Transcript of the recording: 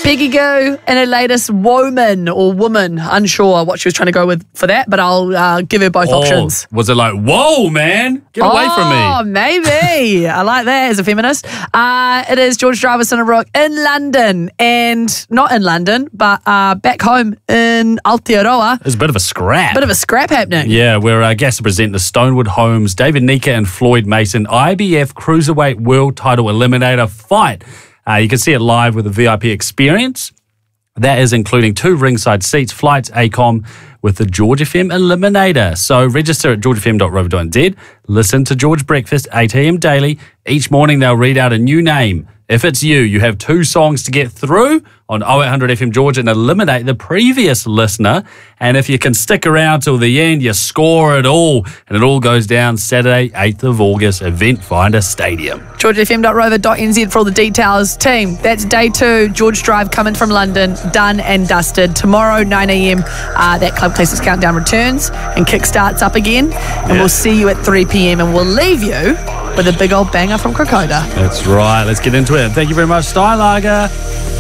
Peggy Gou in her latest Woman or Woman. Unsure what she was trying to go with for that, but I'll give her both options. Was it like, whoa, man, get away from me? Oh, maybe. I like that as a feminist. It is George Driver Cinebrook in London, and not in London, but back home in Aotearoa. There's a bit of a scrap. Happening. Yeah, we're guest to present the Stonewood Holmes, David Nika and Floyd Mason IBF Cruiserweight World Title Eliminator fight. You can see it live with a VIP experience. That is including 2 ringside seats, flights, ACOM with the George FM Eliminator. So register at georgefm.rover.nz. Listen to George Breakfast, 8 a.m. daily. Each morning they'll read out a new name. If it's you have 2 songs to get through on 0800 FM George and eliminate the previous listener. And if you can stick around till the end, you score it all. And it all goes down Saturday, 8th of August, Event Finder Stadium. georgefm.rover.nz for all the details. Team, that's day 2. George Drive coming from London, done and dusted. Tomorrow, 9 a.m, that Club Classics Countdown returns and kickstarts up again. And we'll see you at 3 p.m. and we'll leave you with a big old banger from Krakota. That's right. Let's get into it. Thank you very much, Steilager.